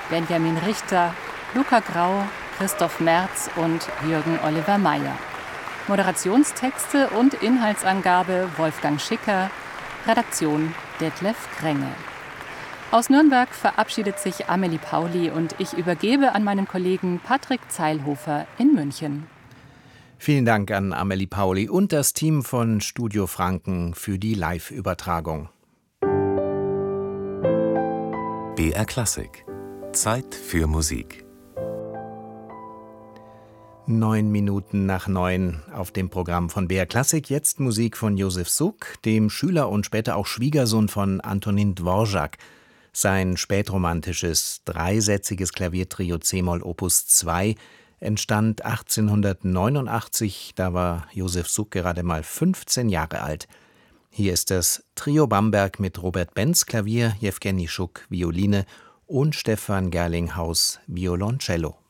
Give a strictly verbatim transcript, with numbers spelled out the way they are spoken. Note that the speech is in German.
Benjamin Richter, Luca Grau, Christoph Merz und Jürgen Oliver Meyer. Moderationstexte und Inhaltsangabe Wolfgang Schicker, Redaktion Detlef Krenge. Aus Nürnberg verabschiedet sich Amelie Pauli und ich übergebe an meinen Kollegen Patrick Zeilhofer in München. Vielen Dank an Amelie Pauli und das Team von Studio Franken für die Live-Übertragung. B R Klassik. Zeit für Musik. Neun Minuten nach neun auf dem Programm von B R Klassik. Jetzt Musik von Josef Suk, dem Schüler und später auch Schwiegersohn von Antonin Dvorak. Sein spätromantisches, dreisätziges Klaviertrio c-Moll Opus zwei entstand achtzehnhundertneunundachtzig, da war Josef Suk gerade mal fünfzehn Jahre alt. Hier ist das Trio Bamberg mit Robert Benz Klavier, Jewgeni Schuk Violine und Stefan Gerlinghaus Violoncello.